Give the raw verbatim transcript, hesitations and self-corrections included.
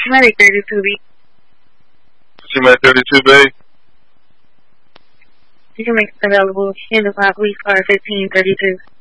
She might make thirty-two, B. She made thirty-two, babe? You can make it available in the five weeks or fifteen thirty-two.